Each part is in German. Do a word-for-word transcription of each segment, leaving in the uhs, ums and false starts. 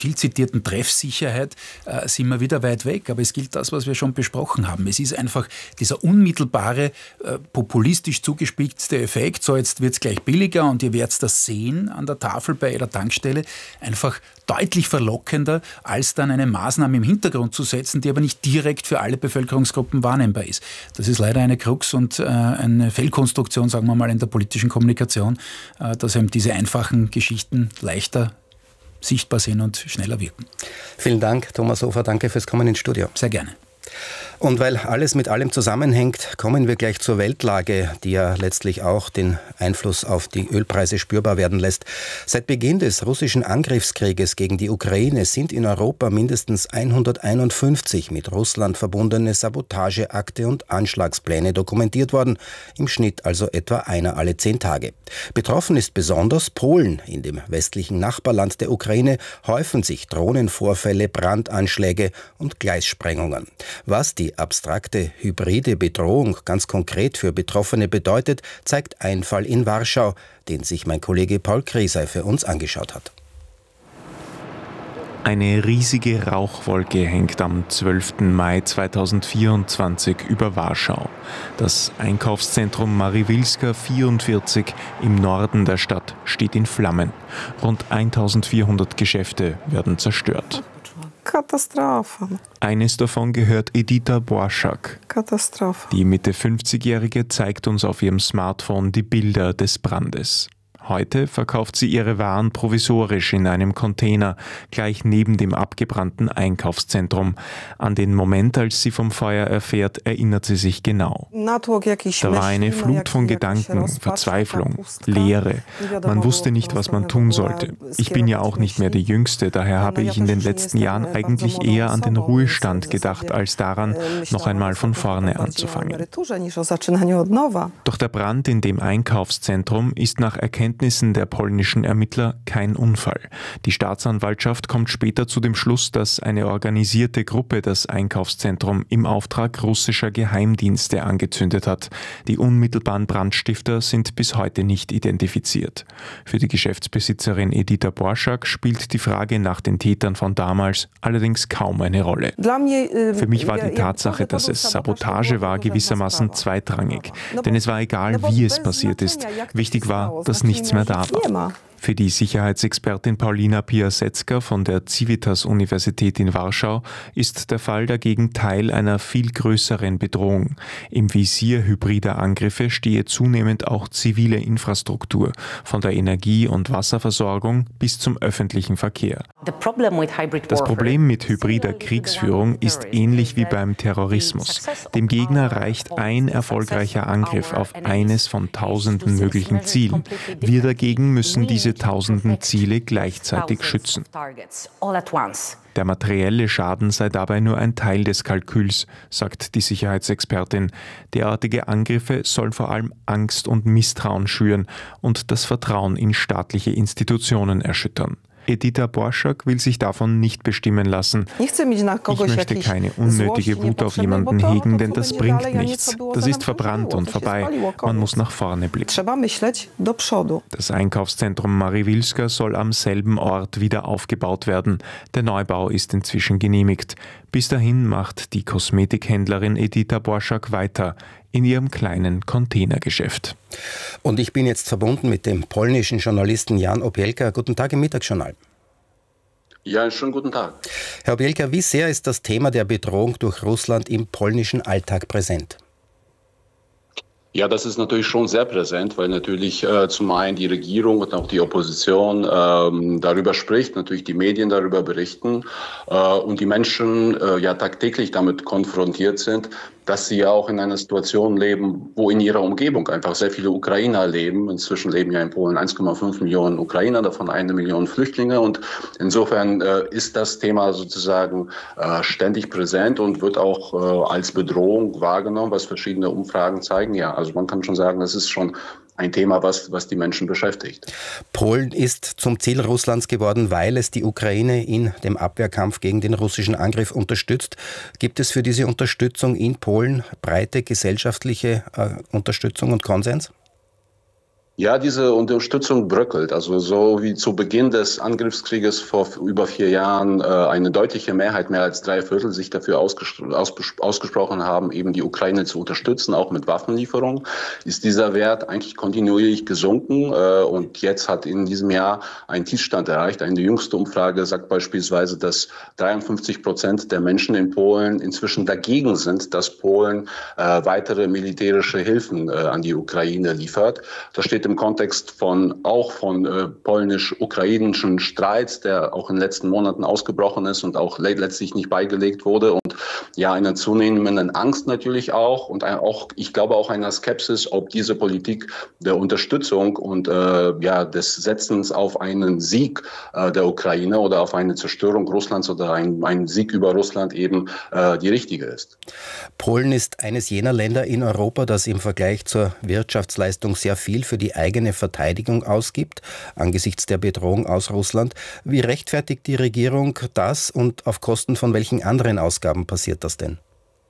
viel zitierten Treffsicherheit äh, sind wir wieder weit weg. Aber es gilt das, was wir schon besprochen haben. Es ist einfach dieser unmittelbare, äh, populistisch zugespitzte Effekt, so jetzt wird es gleich billiger und ihr werdet das sehen an der Tafel bei jeder Tankstelle, einfach deutlich verlockender, als dann eine Maßnahme im Hintergrund zu setzen, die aber nicht direkt für alle Bevölkerungsgruppen wahrnehmbar ist. Das ist leider eine Krux und äh, eine Fehlkonstruktion, sagen wir mal, in der politischen Kommunikation, äh, dass eben diese einfachen Geschichten leichter sichtbar sind und schneller wirken. Vielen Dank, Thomas Hofer. Danke fürs Kommen ins Studio. Sehr gerne. Und weil alles mit allem zusammenhängt, kommen wir gleich zur Weltlage, die ja letztlich auch den Einfluss auf die Ölpreise spürbar werden lässt. Seit Beginn des russischen Angriffskrieges gegen die Ukraine sind in Europa mindestens hunderteinundfünfzig mit Russland verbundene Sabotageakte und Anschlagspläne dokumentiert worden, im Schnitt also etwa einer alle zehn Tage. Betroffen ist besonders Polen. In dem westlichen Nachbarland der Ukraine häufen sich Drohnenvorfälle, Brandanschläge und Gleissprengungen. Was die abstrakte hybride Bedrohung ganz konkret für Betroffene bedeutet, zeigt ein Fall in Warschau, den sich mein Kollege Paul Krieser für uns angeschaut hat. Eine riesige Rauchwolke hängt am zwölften Mai zweitausendvierundzwanzig über Warschau. Das Einkaufszentrum Mariwilska vierundvierzig im Norden der Stadt steht in Flammen. Rund eintausendvierhundert Geschäfte werden zerstört. Katastrophe. Eines davon gehört Edita Borschak. Katastrophe. Die Mitte fünfzigjährige zeigt uns auf ihrem Smartphone die Bilder des Brandes. Heute verkauft sie ihre Waren provisorisch in einem Container, gleich neben dem abgebrannten Einkaufszentrum. An den Moment, als sie vom Feuer erfährt, erinnert sie sich genau. Da war eine Flut von Gedanken, Verzweiflung, Leere. Man wusste nicht, was man tun sollte. Ich bin ja auch nicht mehr die Jüngste, daher habe ich in den letzten Jahren eigentlich eher an den Ruhestand gedacht, als daran, noch einmal von vorne anzufangen. Doch der Brand in dem Einkaufszentrum ist nach Erkenntnissen der polnischen Ermittler kein Unfall. Die Staatsanwaltschaft kommt später zu dem Schluss, dass eine organisierte Gruppe das Einkaufszentrum im Auftrag russischer Geheimdienste angezündet hat. Die unmittelbaren Brandstifter sind bis heute nicht identifiziert. Für die Geschäftsbesitzerin Edita Borschak spielt die Frage nach den Tätern von damals allerdings kaum eine Rolle. Für mich war die Tatsache, dass es Sabotage war, gewissermaßen zweitrangig. Denn es war egal, wie es passiert ist. Wichtig war, dass nichts mehr da war. Für die Sicherheitsexpertin Paulina Piasecka von der Civitas-Universität in Warschau ist der Fall dagegen Teil einer viel größeren Bedrohung. Im Visier hybrider Angriffe stehe zunehmend auch zivile Infrastruktur, von der Energie- und Wasserversorgung bis zum öffentlichen Verkehr. Das Problem mit hybrider Kriegsführung ist ähnlich wie beim Terrorismus. Dem Gegner reicht ein erfolgreicher Angriff auf eines von tausenden möglichen Zielen. Wir dagegen müssen diese tausenden Ziele gleichzeitig schützen. Der materielle Schaden sei dabei nur ein Teil des Kalküls, sagt die Sicherheitsexpertin. Derartige Angriffe sollen vor allem Angst und Misstrauen schüren und das Vertrauen in staatliche Institutionen erschüttern. Edita Borschak will sich davon nicht bestimmen lassen. Ich möchte keine unnötige Wut auf jemanden hegen, denn das bringt nichts. Das ist verbrannt und vorbei. Man muss nach vorne blicken. Das Einkaufszentrum Mariwilska soll am selben Ort wieder aufgebaut werden. Der Neubau ist inzwischen genehmigt. Bis dahin macht die Kosmetikhändlerin Edita Borschak weiter in ihrem kleinen Containergeschäft. Und ich bin jetzt verbunden mit dem polnischen Journalisten Jan Opielka. Guten Tag im Mittagsjournal. Ja, schönen guten Tag. Herr Opielka, wie sehr ist das Thema der Bedrohung durch Russland im polnischen Alltag präsent? Ja, das ist natürlich schon sehr präsent, weil natürlich äh, zum einen die Regierung und auch die Opposition ähm, darüber spricht, natürlich die Medien darüber berichten äh, und die Menschen äh, ja tagtäglich damit konfrontiert sind, dass sie ja auch in einer Situation leben, wo in ihrer Umgebung einfach sehr viele Ukrainer leben. Inzwischen leben ja in Polen eins Komma fünf Millionen Ukrainer, davon eine Million Flüchtlinge. Und insofern äh, ist das Thema sozusagen äh, ständig präsent und wird auch äh, als Bedrohung wahrgenommen, was verschiedene Umfragen zeigen. Ja, also man kann schon sagen, das ist schon ein Thema, was, was die Menschen beschäftigt. Polen ist zum Ziel Russlands geworden, weil es die Ukraine in dem Abwehrkampf gegen den russischen Angriff unterstützt. Gibt es für diese Unterstützung in Polen breite gesellschaftliche äh, Unterstützung und Konsens? Ja, diese Unterstützung bröckelt. Also so wie zu Beginn des Angriffskrieges vor über vier Jahren äh, eine deutliche Mehrheit, mehr als drei Viertel, sich dafür ausgespro ausges ausgesprochen haben, eben die Ukraine zu unterstützen, auch mit Waffenlieferungen, ist dieser Wert eigentlich kontinuierlich gesunken. Äh, und jetzt hat in diesem Jahr ein Tiefstand erreicht. Eine jüngste Umfrage sagt beispielsweise, dass dreiundfünfzig Prozent der Menschen in Polen inzwischen dagegen sind, dass Polen äh, weitere militärische Hilfen äh, an die Ukraine liefert. Das steht im Kontext von auch von äh, polnisch-ukrainischen Streits, der auch in den letzten Monaten ausgebrochen ist und auch letztlich nicht beigelegt wurde, und ja, einer zunehmenden Angst natürlich auch und ein, auch, ich glaube auch einer Skepsis, ob diese Politik der Unterstützung und äh, ja des Setzens auf einen Sieg äh, der Ukraine oder auf eine Zerstörung Russlands oder ein, ein Sieg über Russland eben äh, die richtige ist. Polen ist eines jener Länder in Europa, das im Vergleich zur Wirtschaftsleistung sehr viel für die eigene Verteidigung ausgibt, angesichts der Bedrohung aus Russland. Wie rechtfertigt die Regierung das und auf Kosten von welchen anderen Ausgaben passiert das denn?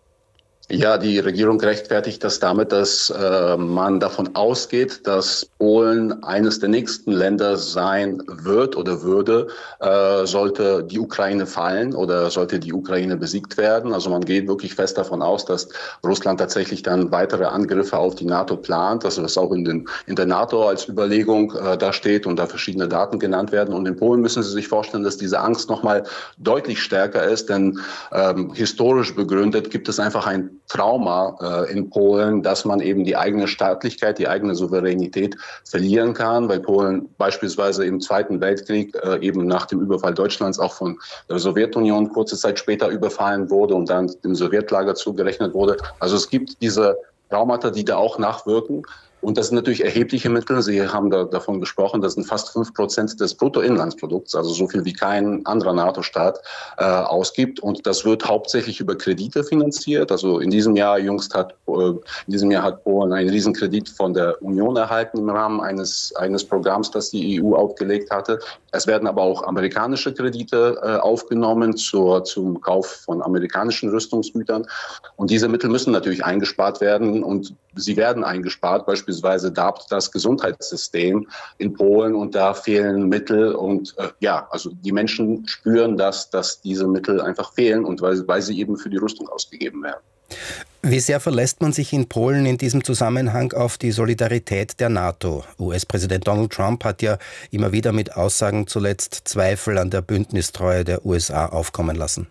Ja, die Regierung rechtfertigt das damit, dass äh, man davon ausgeht, dass Polen eines der nächsten Länder sein wird oder würde, äh, sollte die Ukraine fallen oder sollte die Ukraine besiegt werden. Also man geht wirklich fest davon aus, dass Russland tatsächlich dann weitere Angriffe auf die NATO plant, also das auch in, den, in der NATO als Überlegung äh, da steht und da verschiedene Daten genannt werden. Und in Polen müssen Sie sich vorstellen, dass diese Angst nochmal deutlich stärker ist, denn ähm, historisch begründet gibt es einfach ein Trauma äh, in Polen, dass man eben die eigene Staatlichkeit, die eigene Souveränität verlieren kann, weil Polen beispielsweise im Zweiten Weltkrieg äh, eben nach dem Überfall Deutschlands auch von der Sowjetunion kurze Zeit später überfallen wurde und dann dem Sowjetlager zugerechnet wurde. Also es gibt diese Traumata, die da auch nachwirken. Und das sind natürlich erhebliche Mittel. Sie haben da davon gesprochen, das sind fast fünf Prozent des Bruttoinlandsprodukts, also so viel wie kein anderer NATO-Staat äh, ausgibt. Und das wird hauptsächlich über Kredite finanziert. Also in diesem Jahr jüngst hat, äh, in diesem Jahr hat Polen einen Riesenkredit von der Union erhalten im Rahmen eines, eines Programms, das die E U aufgelegt hatte. Es werden aber auch amerikanische Kredite äh, aufgenommen zur, zum Kauf von amerikanischen Rüstungsgütern. Und diese Mittel müssen natürlich eingespart werden und sie werden eingespart, beispielsweise Beispielsweise darbt das Gesundheitssystem in Polen und da fehlen Mittel und äh, ja, also die Menschen spüren, dass, dass diese Mittel einfach fehlen und weil, weil sie eben für die Rüstung ausgegeben werden. Wie sehr verlässt man sich in Polen in diesem Zusammenhang auf die Solidarität der NATO? U S-Präsident Donald Trump hat ja immer wieder mit Aussagen zuletzt Zweifel an der Bündnistreue der U S A aufkommen lassen.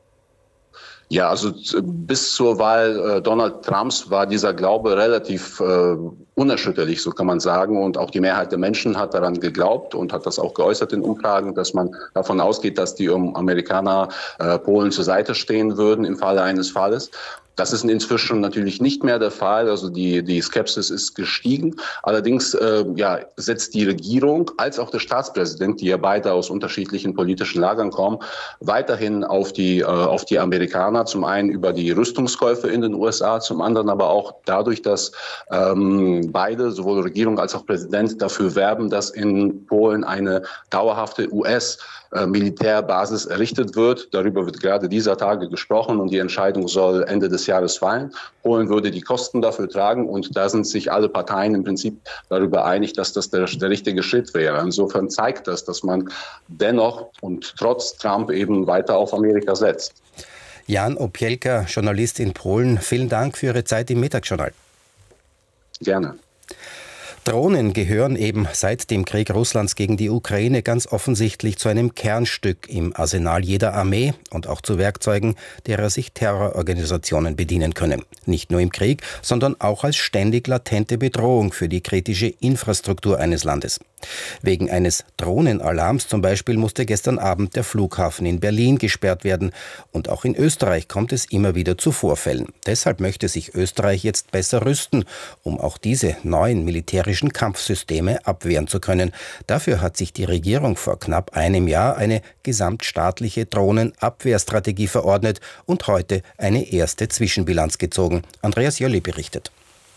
Ja, also bis zur Wahl äh, Donald Trumps war dieser Glaube relativ äh, unerschütterlich, so kann man sagen. Und auch die Mehrheit der Menschen hat daran geglaubt und hat das auch geäußert in Umfragen, dass man davon ausgeht, dass die Amerikaner äh, Polen zur Seite stehen würden im Falle eines Falles. Das ist inzwischen natürlich nicht mehr der Fall. Also die, die Skepsis ist gestiegen. Allerdings äh, ja, setzt die Regierung als auch der Staatspräsident, die ja beide aus unterschiedlichen politischen Lagern kommen, weiterhin auf die, äh, auf die Amerikaner. Zum einen über die Rüstungskäufe in den U S A, zum anderen aber auch dadurch, dass ähm, beide, sowohl Regierung als auch Präsident, dafür werben, dass in Polen eine dauerhafte U S Militärbasis errichtet wird. Darüber wird gerade dieser Tage gesprochen und die Entscheidung soll Ende des Jahres fallen. Polen würde die Kosten dafür tragen und da sind sich alle Parteien im Prinzip darüber einig, dass das der, der richtige Schritt wäre. Insofern zeigt das, dass man dennoch und trotz Trump eben weiter auf Amerika setzt. Jan Opielka, Journalist in Polen, vielen Dank für Ihre Zeit im Mittagsjournal. Gerne. Drohnen gehören eben seit dem Krieg Russlands gegen die Ukraine ganz offensichtlich zu einem Kernstück im Arsenal jeder Armee und auch zu Werkzeugen, derer sich Terrororganisationen bedienen können. Nicht nur im Krieg, sondern auch als ständig latente Bedrohung für die kritische Infrastruktur eines Landes. Wegen eines Drohnenalarms zum Beispiel musste gestern Abend der Flughafen in Berlin gesperrt werden. Und auch in Österreich kommt es immer wieder zu Vorfällen. Deshalb möchte sich Österreich jetzt besser rüsten, um auch diese neuen militärischen Kampfsysteme abwehren zu können. Dafür hat sich die Regierung vor knapp einem Jahr eine gesamtstaatliche Drohnenabwehrstrategie verordnet und heute eine erste Zwischenbilanz gezogen. Andreas Jölli berichtet.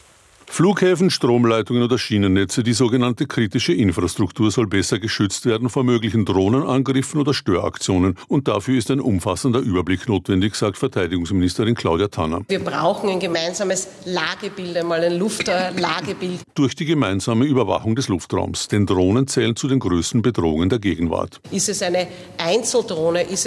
Flughäfen, Stromleitungen oder Schienennetze, die sogenannte kritische Infrastruktur soll besser geschützt werden vor möglichen Drohnenangriffen oder Störaktionen. Und dafür ist ein umfassender Überblick notwendig, sagt Verteidigungsministerin Claudia Tanner. Wir brauchen ein gemeinsames Lagebild, einmal ein Luftlagebild. Durch die gemeinsame Überwachung des Luftraums. Denn Drohnen zählen zu den größten Bedrohungen der Gegenwart. Ist es eine Einzeldrohne? Ist